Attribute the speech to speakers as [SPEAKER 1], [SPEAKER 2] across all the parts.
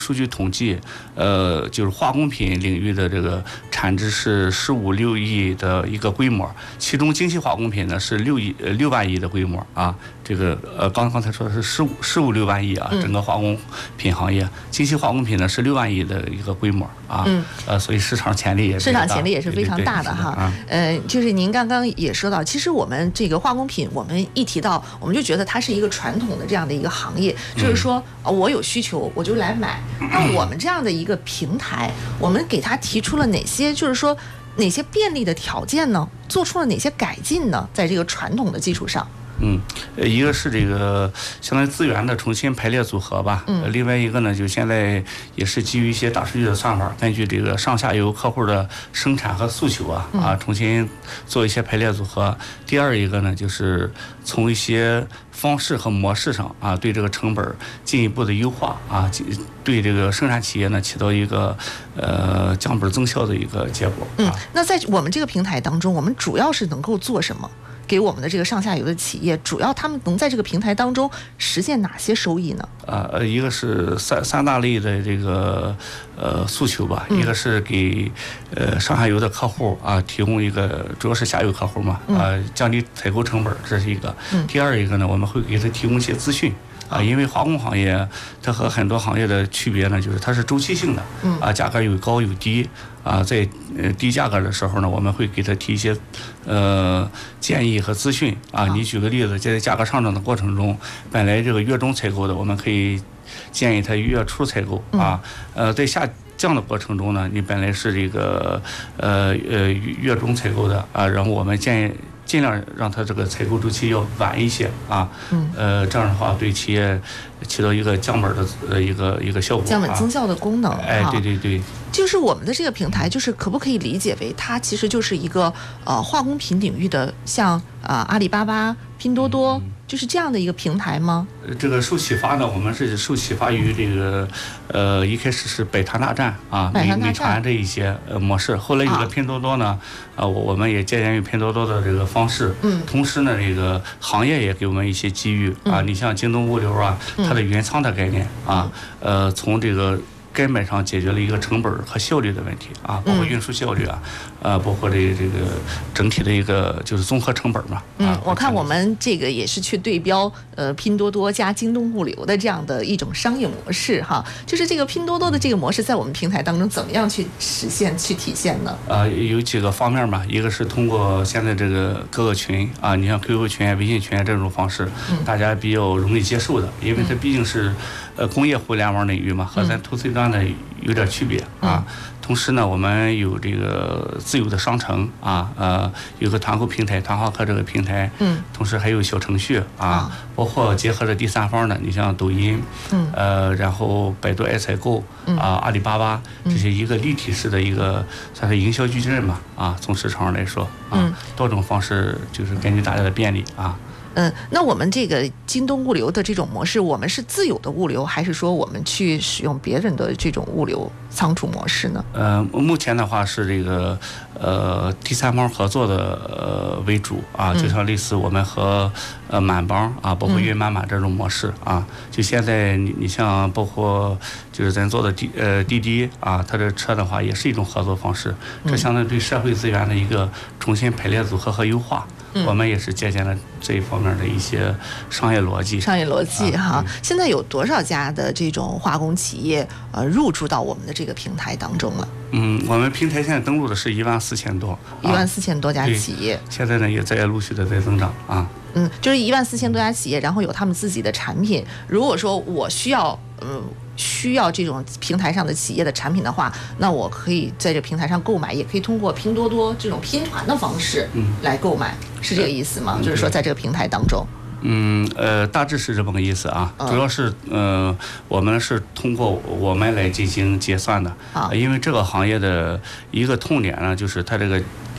[SPEAKER 1] 数据统计，就是化工品领域的这个产值是15.6亿的一个规模，其中精细化工品呢是6万亿的规模啊。这个刚才说的是15.6万亿啊，整个化工品行业，精细化工品呢是6万亿的一个规模啊。所以市场潜力也
[SPEAKER 2] 是非常大的哈。就是您刚刚也说到，其实我们这个化工品，我们一提到，我们就觉得它是一个传统的这样的一个行业，就是说我有需求我就来买。那我们这样的一个平台，我们给它提出了哪些，就是说哪些便利的条件呢？做出了哪些改进呢？在这个传统的基础上。
[SPEAKER 1] 一个是这个相当于资源的重新排列组合吧，另外一个呢，就现在也是基于一些大数据的算法，根据这个上下游客户的生产和诉求重新做一些排列组合。第二一个呢，就是从一些方式和模式上对这个成本进一步的优化对这个生产企业呢起到一个降本增效的一个结果。
[SPEAKER 2] 那在我们这个平台当中，我们主要是能够做什么？给我们的这个上下游的企业，主要他们能在这个平台当中实现哪些收益呢？
[SPEAKER 1] 一个是三大类的这个诉求吧，一个是给上下游的客户提供一个，主要是下游客户嘛降低采购成本，这是一个。第二一个呢，我们会给他提供一些资讯。因为化工行业它和很多行业的区别呢，就是它是周期性的，价格有高有低在低价格的时候呢，我们会给他提一些建议和资讯你举个例子，在价格上涨的过程中，本来这个月中采购的，我们可以建议他月初采购在下降的过程中呢，你本来是这个月中采购的然后我们建议尽量让它这个采购周期要晚一些这样的话对企业起到一个降本的一个效果，
[SPEAKER 2] 降本增效的功能。
[SPEAKER 1] 对，
[SPEAKER 2] 就是我们的这个平台，就是可不可以理解为它其实就是一个化工品领域的，像阿里巴巴、拼多多，就是这样的一个平台吗？
[SPEAKER 1] 这个受启发呢，我们是受启发于这个一开始是百团大战美团这一些模式，后来有了拼多多呢我们也借鉴于拼多多的这个方式，同时呢这个行业也给我们一些机遇你像京东物流它的云仓的概念从这个根本上解决了一个成本和效率的问题包括运输效率包括这个整体的一个就是综合成本嘛。
[SPEAKER 2] 我看我们这个也是去对标拼多多加京东物流的这样的一种商业模式就是这个拼多多的这个模式在我们平台当中怎么样去实现去体现呢？
[SPEAKER 1] 有几个方面吧，一个是通过现在这个各个群你像 QQ 群微信群这种方式大家比较容易接受的，因为它毕竟是工业互联网领域嘛，和咱 to C 端的有点区别同时呢，我们有这个自有的商城有个团购平台团化客这个平台同时还有小程序包括结合着第三方的，你像抖音然后百度爱采购阿里巴巴这些一个立体式的一个算是营销矩阵嘛从市场上来说多种方式就是根据大家的便利
[SPEAKER 2] 那我们这个京东物流的这种模式，我们是自有的物流，还是说我们去使用别人的这种物流仓储模式呢？
[SPEAKER 1] 目前的话是这个第三方合作的为主就像类似我们和满帮包括云满满这种模式就现在你像包括就是咱做的滴滴它这车的话也是一种合作方式，这相当于对社会资源的一个重新排列组合和优化。我们也是借鉴了这一方面的一些商业逻辑现在有多少家的这种化工企业入驻到我们的这个平台当中了？ 我们平台现在登录的是14000多
[SPEAKER 2] ，14000多家企业，
[SPEAKER 1] 现在呢也在陆续的在增长
[SPEAKER 2] 就是14000多家企业，然后有他们自己的产品。如果说我需要这种平台上的企业的产品的话，那我可以在这平台上购买，也可以通过拼多多这种拼团的方式来购买，是这个意思吗？就是说在这个平台当中。
[SPEAKER 1] 大致是这么个意思主要是我们是通过我们来进行结算的因为这个行业的一个痛点呢，就是它这个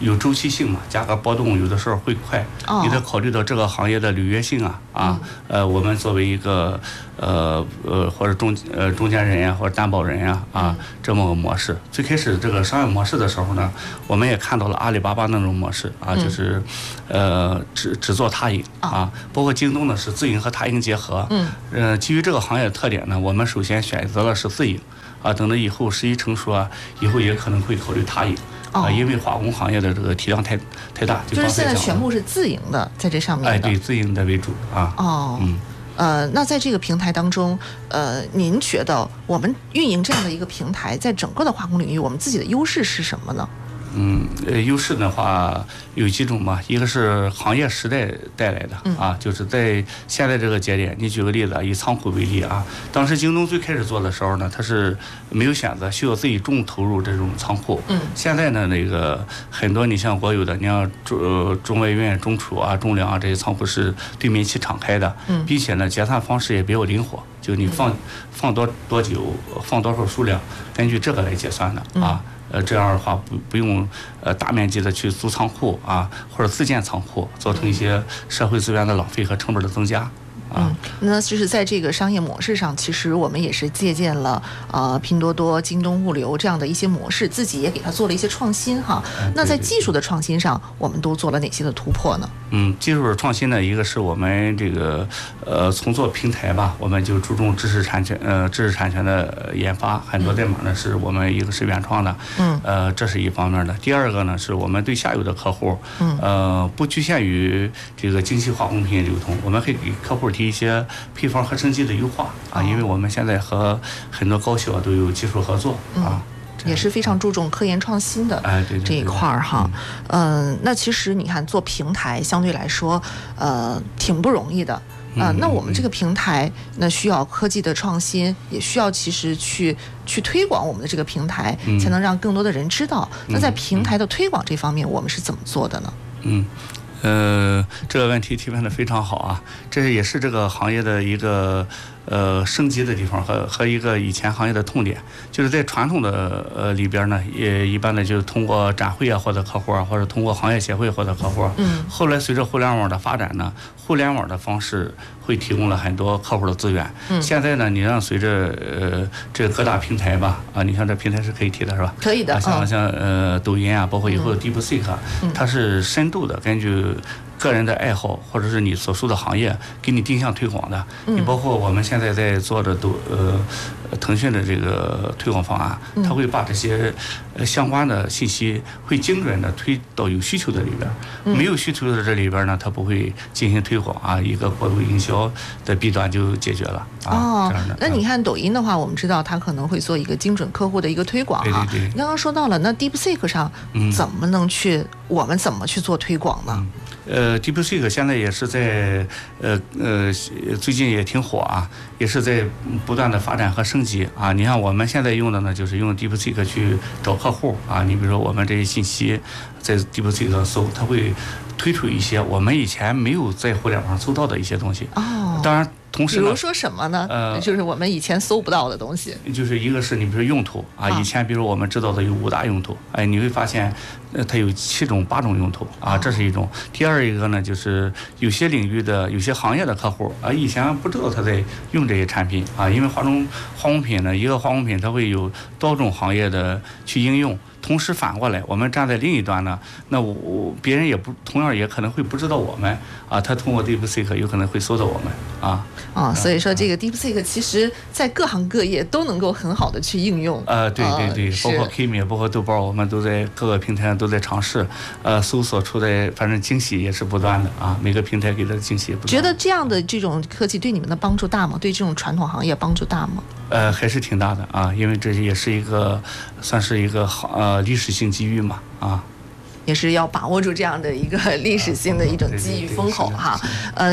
[SPEAKER 1] 有周期性嘛，价格波动有的时候会快，你得考虑到这个行业的履约性我们作为一个或者中间人呀，或者担保人呀这么个模式。最开始这个商业模式的时候呢，我们也看到了阿里巴巴那种模式就是只做他营包括京东呢是自营和他营结合。基于这个行业的特点呢，我们首先选择了是自营等到以后时机成熟以后也可能会考虑他营。因为化工行业的这个体量太大，
[SPEAKER 2] 就是现在全部是自营的，在这上面的。
[SPEAKER 1] 对，自营的为主
[SPEAKER 2] 那在这个平台当中，您觉得我们运营这样的一个平台，在整个的化工领域，我们自己的优势是什么呢？
[SPEAKER 1] 优势的话有几种吧，一个是行业时代带来的就是在现在这个节点，你举个例子以仓库为例当时京东最开始做的时候呢，它是没有选择，需要自己重投入这种仓库。现在呢，那个很多你像国有的，你像中外院、中储中粮这些仓库是对面期敞开的，并且呢结算方式也比较灵活，就你放多久，放多少数量，根据这个来结算的这样的话不用大面积的去租仓库或者自建仓库，造成一些社会资源的浪费和成本的增加。
[SPEAKER 2] 那就是在这个商业模式上，其实我们也是借鉴了拼多多、京东物流这样的一些模式，自己也给它做了一些创新那在技术的创新上，我们都做了哪些的突破呢？
[SPEAKER 1] 技术的创新呢，一个是我们这个从做平台吧，我们就注重知识产权的研发，很多代码呢是我们一个是原创的，这是一方面的。第二个呢，是我们对下游的客户，不局限于这个精细化工品流通，我们会给客户提一些配方和升级的优化因为我们现在和很多高校都有技术合作
[SPEAKER 2] 也是非常注重科研创新的这一块那其实你看做平台相对来说挺不容易的那我们这个平台那需要科技的创新，也需要其实去推广我们的这个平台，才能让更多的人知道。那在平台的推广这方面，我们是怎么做的呢？
[SPEAKER 1] 这个问题提问的非常好这也是这个行业的一个升级的地方和一个以前行业的痛点，就是在传统的里边呢，也一般的就是通过展会获得客户或者通过行业协会获得客户。后来随着互联网的发展呢，互联网的方式会提供了很多客户的资源。现在呢，你让随着这个各大平台吧你像这平台是可以提的是吧？
[SPEAKER 2] 可以的。
[SPEAKER 1] 像抖音包括以后的 DeepSeek，它是深度的根据个人的爱好或者是你所属的行业给你定向推广的。你包括我们现在在做的腾讯的这个推广方案，它会把这些相关的信息会精准的推到有需求的里边，没有需求的这里边呢，它不会进行推广一个过度营销的弊端就解决了这样的。
[SPEAKER 2] 那你看抖音的话，我们知道它可能会做一个精准客户的一个推广
[SPEAKER 1] 对。
[SPEAKER 2] 你刚刚说到了，那 DeepSeek 上我们怎么去做推广呢
[SPEAKER 1] ？DeepSeek 现在也是在最近也挺火也是在不断的发展和升级你看我们现在用的呢，就是用 DeepSeek 去找客户你比如说我们这些信息在 DeepSeek 上搜，它会推出一些我们以前没有在互联网上搜到的一些东西。当然同时呢，
[SPEAKER 2] 比如说什么呢？就是我们以前搜不到的东西。
[SPEAKER 1] 就是一个是你比如说用途以前比如我们知道的有5大用途，你会发现它有7种8种用途这是一种。第二一个呢，就是有些领域的有些行业的客户以前不知道他在用这些产品因为化工品呢，一个化工品它会有多种行业的去应用。同时反过来，我们站在另一端呢，那别人也同样也可能会不知道我们他通过 DeepSeek 有可能会搜到我们
[SPEAKER 2] 所以说这个 DeepSeek 其实在各行各业都能够很好的去应用
[SPEAKER 1] 对，包括 Kimi 包括豆包，我们都在各个平台上都在尝试搜索出来，反正惊喜也是不断的每个平台给的惊喜也不断。
[SPEAKER 2] 觉得这样的这种科技对你们的帮助大吗？对这种传统行业帮助大吗？
[SPEAKER 1] 还是挺大的因为这也是一个算是一个历史性机遇嘛
[SPEAKER 2] 也是要把握住这样的一个历史性的一种机遇风口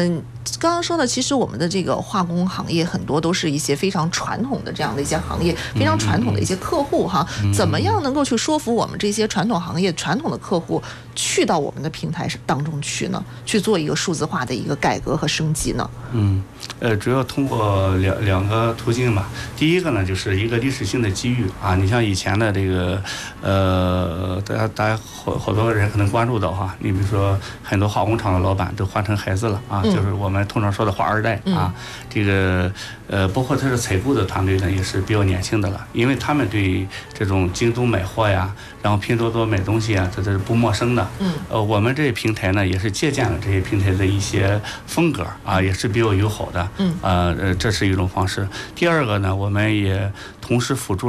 [SPEAKER 2] 刚刚说的，其实我们的这个化工行业很多都是一些非常传统的这样的一些行业，非常传统的一些客户哈。怎么样能够去说服我们这些传统行业、传统的客户去到我们的平台当中去呢？去做一个数字化的一个改革和升级呢？
[SPEAKER 1] 主要通过两个途径吧。第一个呢，就是一个历史性的机遇啊。你像以前的这个大家好多人可能关注到哈，你比如说很多化工厂的老板都换成孩子了啊，就是我们通常说的华二代啊。这个包括他是采购的团队呢，也是比较年轻的了，因为他们对这种京东买货呀，然后拼多多买东西啊，这是不陌生的。我们这些平台呢，也是借鉴了这些平台的一些风格啊，也是比较友好的。这是一种方式。第二个呢，我们也同时辅助